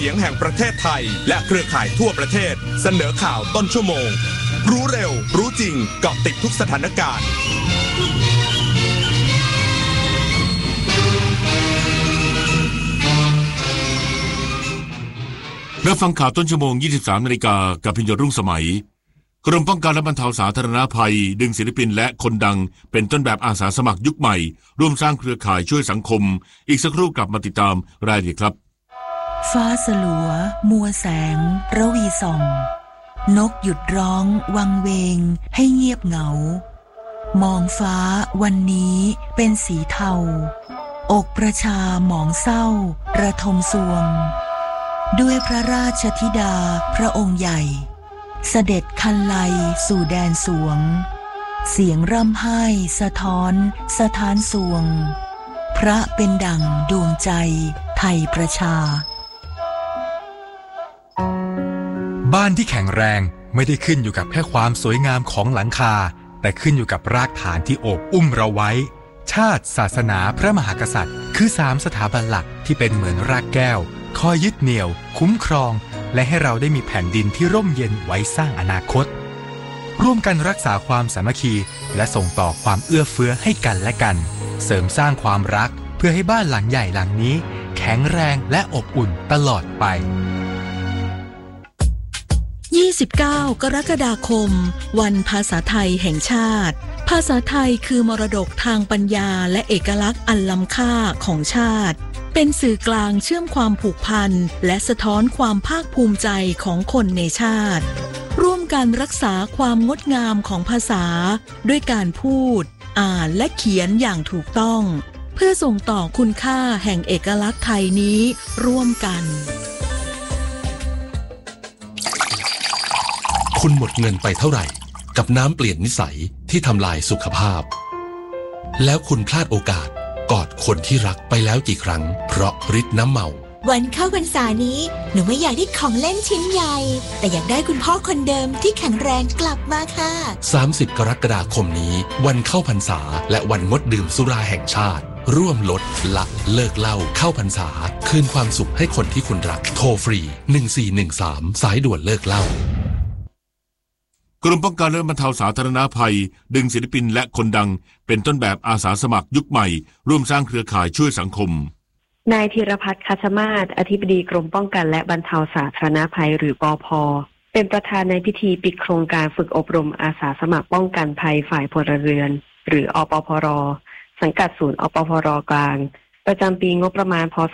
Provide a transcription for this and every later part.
เสียงแห่งประเทศไทยและเครือข่ายทั่วประเทศเสนอข่าวต้นชั่วโมงรู้เร็วรู้จริงเกาะติดทุกสถานการณ์รับฟังข่าวต้นชั่วโมง 23 นาฬิกากับพิญญารุ่งสมัยกรมป้องกันและบรรเทาสาธารณภัยดึงศิลปินและคนดังเป็นต้นแบบอาสาสมัครยุคใหม่ร่วมสร้างเครือข่ายช่วยสังคมอีกสักครู่กลับมาติดตามรายละเอียดครับฟ้าสลัวมัวแสงระวีส่องนกหยุดร้องวังเวงให้เงียบเหงามองฟ้าวันนี้เป็นสีเทาอกประชาหมองเศร้าระทมสวงด้วยพระราชธิดาพระองค์ใหญ่เสด็จคันไลสู่แดนสวงเสียงร่ำไห้สะท้อนสถานสวงพระเป็นดั่งดวงใจไทยประชาบ้านที่แข็งแรงไม่ได้ขึ้นอยู่กับแค่ความสวยงามของหลังคาแต่ขึ้นอยู่กับรากฐานที่โอบอุ้มเราไว้ชาติศาสนาพระมหากษัตริย์คือ3สถาบันหลักที่เป็นเหมือนรากแก้วคอยยึดเหนี่ยวคุ้มครองและให้เราได้มีแผ่นดินที่ร่มเย็นไว้สร้างอนาคตร่วมกันรักษาความสามัคคีและส่งต่อความเอื้อเฟื้อให้กันและกันเสริมสร้างความรักเพื่อให้บ้านหลังใหญ่หลังนี้แข็งแรงและอบอุ่นตลอดไป 29 กรกฎาคมวันภาษาไทยแห่งชาติภาษาไทยคือมรดกทางปัญญาและเอกลักษณ์อันล้ำค่าของชาติเป็นสื่อกลางเชื่อมความผูกพันและสะท้อนความภาคภูมิใจของคนในชาติร่วมกันรักษาความงดงามของภาษาด้วยการพูดอ่านและเขียนอย่างถูกต้องเพื่อส่งต่อคุณค่าแห่งเอกลักษณ์ไทยนี้ร่วมกันคุณหมดเงินไปเท่าไหร่กับน้ำเปลี่ยนนิสัยที่ทำลายสุขภาพแล้วคุณพลาดโอกาสกอดคนที่รักไปแล้วกี่ครั้งเพราะฤทธิ์น้ำเมาวันเข้าพรรษานี้หนูไม่อยากได้ของเล่นชิ้นใหญ่แต่อยากได้คุณพ่อคนเดิมที่แข็งแรงกลับมาค่ะ 30 กรกฎาคมนี้วันเข้าพรรษาและวันงดดื่มสุราแห่งชาติร่วมลดละเลิกเหล้าเข้าพรรษาคืนความสุขให้คนที่คุณรักโทรฟรี1413สายด่วนเลิกเหล้ากรมป้องกันและบรรเทาสาธารณภัยดึงศิลปินและคนดังเป็นต้นแบบอาสาสมัครยุคใหม่ร่วมสร้างเครือข่ายช่วยสังคมนายธีรพัฒน์คัชมาศอธิบดีกรมป้องกันและบรรเทาสาธารณภัยหรือปภ.เป็นประธานในพิธีปิดโครงการฝึกอบรมอาสาสมัครป้องกันภัยฝ่ายพลเรือนหรืออปพร.สังกัดศูนย์อปพร.กลางประจำปีงบประมาณพ.ศ.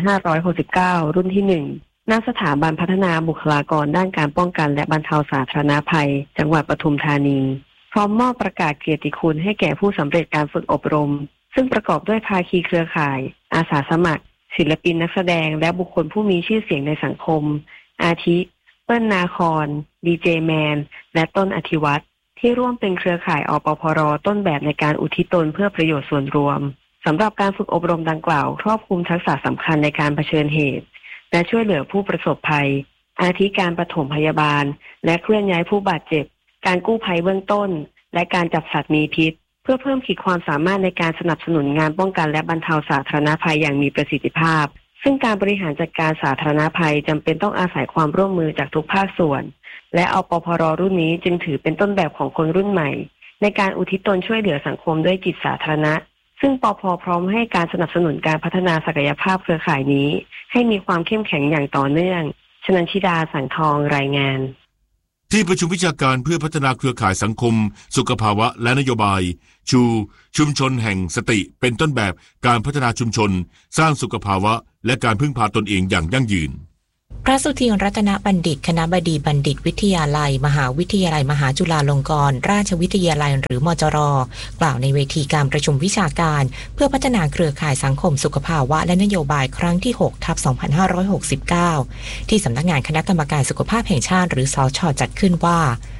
2569รุ่นที่1ณสถาบันพัฒนาบุคลากรด้านการป้องกันและบรรเทาสาธารณภัยจังหวัดปทุมธานีพร้อมมอบประกาศเกียรติคุณให้แก่ผู้สำเร็จการฝึกอบรมซึ่งประกอบด้วยภาคีเครือข่ายอาสาสมัครศิลปินนักแสดงและบุคคลผู้มีชื่อเสียงในสังคมอาทิเปิ้ลนาคอนดีเจแมนและต้นอธิวัฒน์ที่ร่วมเป็นเครือข่ายอปพร.ต้นแบบในการอุทิศตนเพื่อประโยชน์ส่วนรวมสำหรับการฝึกอบรมดังกล่าวครอบคลุมทักษะสำคัญในการเผชิญเหตุและช่วยเหลือผู้ประสบภัยอาทิการปฐมพยาบาลและเคลื่อนย้ายผู้บาดเจ็บการกู้ภัยเบื้องต้นและการจับสัตว์มีพิษเพื่อเพิ่มขีดความสามารถในการสนับสนุนงานป้องกันและบรรเทาสาธารณภัยอย่างมีประสิทธิภาพซึ่งการบริหารจัดการสาธารณภัยจำเป็นต้องอาศัยความร่วมมือจากทุกภาคส่วนและอปพร.รุ่นนี้จึงถือเป็นต้นแบบของคนรุ่นใหม่ในการอุทิศตนช่วยเหลือสังคมด้วยจิตสาธารณะซึ่งปภ.พร้อมให้การสนับสนุนการพัฒนาศักยภาพเครือข่ายนี้ให้มีความเข้มแข็งอย่างต่อเนื่องชนันชิดาสังทองรายงานที่ประชุมวิชาการเพื่อพัฒนาเครือข่ายสังคมสุขภาวะและนโยบายชุมชนแห่งสติเป็นต้นแบบการพัฒนาชุมชนสร้างสุขภาวะและการพึ่งพาตนเองอย่างยั่งยืนพระสุธีรัตนบัณฑิตคณบดีบัณฑิตวิทยาลัยมหาวิทยาลัยมหาจุฬาลงกรณราชวิทยาลัยหรือมจร.กล่าวในเวทีการประชุมวิชาการเพื่อพัฒนาเครือข่ายสังคมสุขภาวะและนโยบายครั้งที่ 6/2569 ที่สำนักงานคณะกรรมการสุขภาพแห่งชาติหรือสช.จัดขึ้นว่า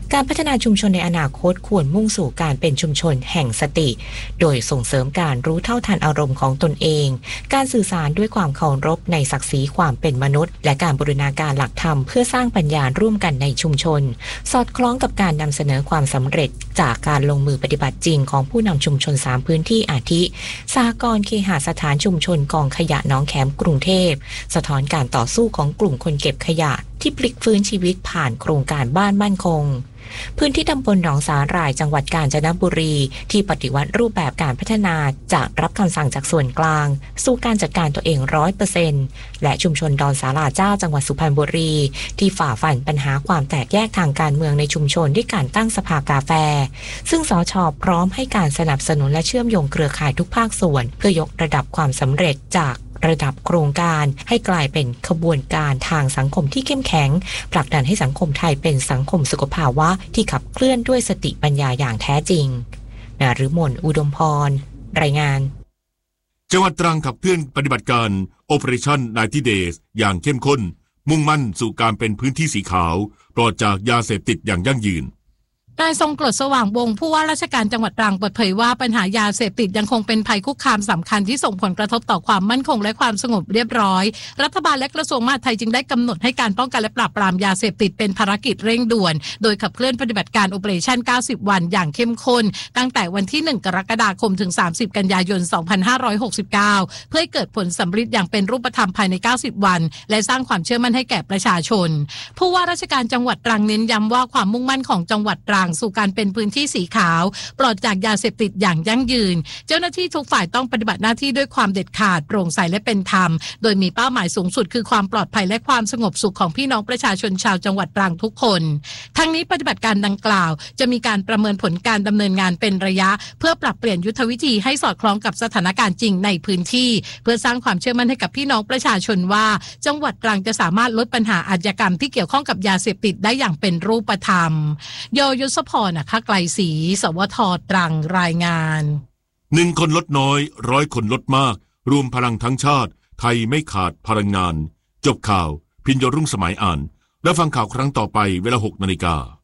การพัฒนาชุมชนในอนาคตควรมุ่งสู่การเป็นชุมชนแห่งสติโดยส่งเสริมการรู้เท่าทันอารมณ์ของตนเองการสื่อสารด้วยความเคารพในศักดิ์ศรีความเป็นมนุษย์และการบูรณาการหลักธรรมเพื่อสร้างปัญญาร่วมกันในชุมชนสอดคล้องกับการนำเสนอความสำเร็จจากการลงมือปฏิบัติจริงของผู้นำชุมชน3พื้นที่อาทิสหกรณ์เคหสถานชุมชนกองขยะหนองแขมกรุงเทพสะท้อนการต่อสู้ของกลุ่มคนเก็บขยะที่พลิกฟื้นชีวิตผ่านโครงการบ้านมั่นคงพื้นที่ตำบลหนองสาหร่ายจังหวัดกาญจนบุรีที่ปฏิวัติรูปแบบการพัฒนาจากรับคำสั่งจากส่วนกลางสู่การจัดการตัวเอง 100% และชุมชนดอนสาลาเจ้าจังหวัดสุพรรณบุรีที่ฝ่าฟันปัญหาความแตกแยกทางการเมืองในชุมชนด้วยการตั้งสภากาแฟซึ่งสช.พร้อมให้การสนับสนุนและเชื่อมโยงเครือข่ายทุกภาคส่วนเพื่อยกระดับความสำเร็จจากระดับโครงการให้กลายเป็นขบวนการทางสังคมที่เข้มแข็งผลักดันให้สังคมไทยเป็นสังคมสุขภาวะที่ขับเคลื่อนด้วยสติปัญญาอย่างแท้จริงนฤมลอุดมพรรายงานจังหวัดตรังขับเคลื่อนปฏิบัติการ Operation 90 Days อย่างเข้มข้นมุ่งมั่นสู่การเป็นพื้นที่สีขาวปลอดจากยาเสพติดอย่างยั่งยืนนายทรงกรดสว่างวงศ์ผู้ว่าราชการจังหวัดตรังเปิดเผยว่าปัญหายาเสพติดยังคงเป็นภัยคุกคามสำคัญที่ส่งผลกระทบต่อความมั่นคงและความสงบเรียบร้อยรัฐบาลและกระทรวงมหาดไทยจึงได้กำหนดให้การป้องกันและปราบปรามยาเสพติดเป็นภารกิจเร่งด่วนโดยขับเคลื่อนปฏิบัติการ Operation 90 วันอย่างเข้มข้นตั้งแต่วันที่1กรกฎาคมถึง30กันยายน2569เพื่อให้เกิดผลสำฤทธิ์อย่างเป็นรูปธรรมภายใน90วันและสร้างความเชื่อมั่นให้แก่ประชาชนผู้ว่าราชการจังหวัดตรังเน้นย้ำว่าความมุ่งมั่นของจังหวัดตรังสู่การเป็นพื้นที่สีขาวปลอดจากยาเสพติดอย่างยั่งยืนเจ้าหน้าที่ทุกฝ่ายต้องปฏิบัติหน้าที่ด้วยความเด็ดขาดโปร่งใสและเป็นธรรมโดยมีเป้าหมายสูงสุดคือความปลอดภัยและความสงบสุขของพี่น้องประชาชนชาวจังหวัดตรังทุกคนทั้งนี้ปฏิบัติการดังกล่าวจะมีการประเมินผลการดำเนินงานเป็นระยะเพื่อปรับเปลี่ยนยุทธวิธีให้สอดคล้องกับสถานการณ์จริงในพื้นที่เพื่อสร้างความเชื่อมั่นให้กับพี่น้องประชาชนว่าจังหวัดตรังจะสามารถลดปัญหาอาชญากรรมที่เกี่ยวข้องกับยาเสพติดได้อย่างเป็นรูปธรรมยศพรไกลศรีสวท.ตรังรายงาน 1 คนลดน้อย100 คนลดมากรวมพลังทั้งชาติไทยไม่ขาดพลังงานจบข่าวพิญโยรุ่งสมัยอ่านและฟังข่าวครั้งต่อไปเวลา 6 นาฬิกา